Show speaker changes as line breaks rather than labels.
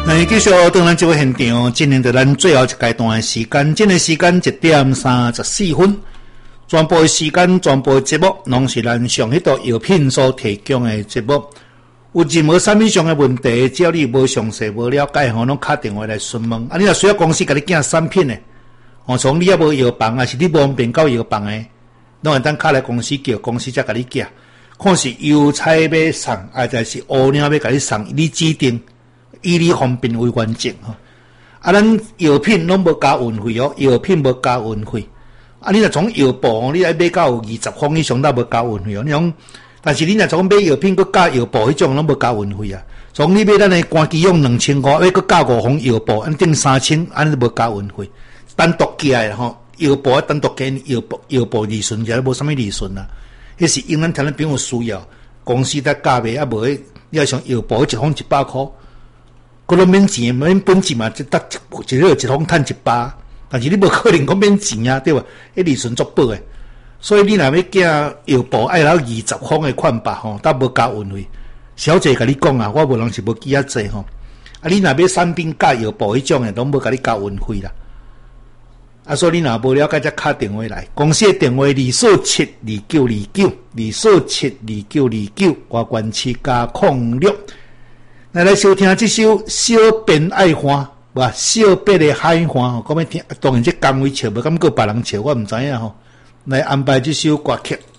咱继续当咱这个现场，进行到咱最后一阶段的时间，这个时间1点34分，全部的时间、全部的节目，拢是咱上迄道药品所提供的节目。有任何啥物上的问题，只要你无详细、无了解，吼，拢打电话来询问。啊，你若需要公司甲你寄产品的，哦，从你也无药房，还是你无方便到药房的，拢会当敲来公司叫，公司才甲你寄。看是邮差要送，或者是乌领要甲你送，你指定。以你方便为原则吼，啊，咱药品拢无加运费哦，药品无加运费。啊，你若从药部，你来买到有20方以上，都无加运费哦。你讲，但是你若从买药品佮加药部迄种，拢无加运费啊。从你买咱的关机用2500，要佮加5方药部，安定3000，安尼无加运费。单独寄来吼，药部单独寄药部利润，就无啥物利润啦。迄是因咱听咱朋友需要，公司在加卖啊，无你要像药部1方100块。嗰种免钱，免本钱嘛，一方赚100，但是你无可能讲免钱啊，对吧？迄利润足薄诶，所以你若要寄药部爱留20方诶款吧吼，但无加运费。小姐甲你讲啊，我无人是无寄啊济吼。啊，你若要产品加药部迄种诶，拢无甲你加运费啦。啊，所以你若无了解，则敲电话来，公司诶电话2472929，2472929，外关市加06。来收听这首小编爱花，哇，小编的海花吼，讲要听，当然这岗位笑，无敢过别人笑，我毋知影吼。来安排这首歌曲。